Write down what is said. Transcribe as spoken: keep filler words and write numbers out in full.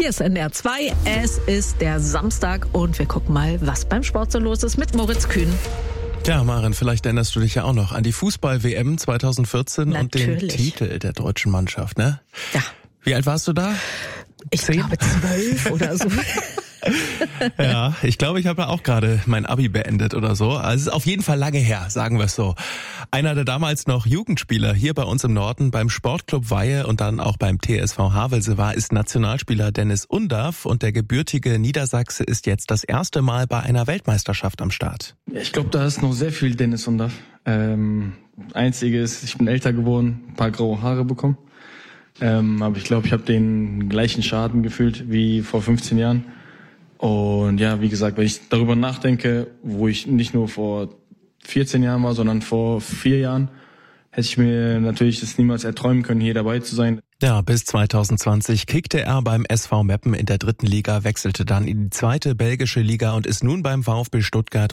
Hier ist N D R zwei, es ist der Samstag und wir gucken mal, was beim Sport so los ist mit Moritz Kühn. Ja, Maren, vielleicht erinnerst du dich ja auch noch an die Fußball-W M zwanzig vierzehn. Natürlich. Und den Titel der deutschen Mannschaft, ne? Ja. Wie alt warst du da? Ich Zehn? glaube zwölf oder so. Ja, ich glaube, ich habe ja auch gerade mein Abi beendet oder so. Also es ist auf jeden Fall lange her, sagen wir es so. Einer der damals noch Jugendspieler hier bei uns im Norden beim Sportclub Weihe und dann auch beim T S V Havelse war, ist Nationalspieler Dennis Undaff und der gebürtige Niedersachse ist jetzt das erste Mal bei einer Weltmeisterschaft am Start. Ja, ich glaube, da ist noch sehr viel Dennis Undaff. Ähm, einzige ist, ich bin älter geworden, ein paar graue Haare bekommen. Ähm, aber ich glaube, ich habe den gleichen Schaden gefühlt wie vor fünfzehn Jahren. Und ja, wie gesagt, wenn ich darüber nachdenke, wo ich nicht nur vor vierzehn Jahren war, sondern vor vier Jahren, hätte ich mir natürlich das niemals erträumen können, hier dabei zu sein. Ja, bis zwanzig zwanzig kickte er beim S V Meppen in der dritten Liga, wechselte dann in die zweite belgische Liga und ist nun beim VfB Stuttgart